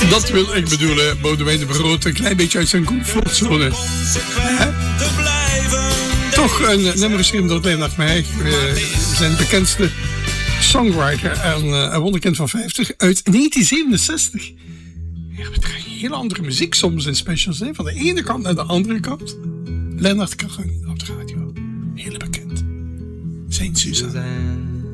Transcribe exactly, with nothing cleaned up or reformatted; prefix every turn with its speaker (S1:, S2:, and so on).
S1: Dat wil ik bedoelen, Boudewijn de Groot, een klein beetje uit zijn comfortzone. Toch een nummer geschreven door Leonard Meij, uh, zijn bekendste songwriter en uh, een wonderkind van vijftig uit negentien zevenenzestig. Ja, we krijgen hele andere muziek soms in specials, hè? Van de ene kant naar de andere kant. Leonard Krang op de radio, hele bekend. Zijn Suzanne.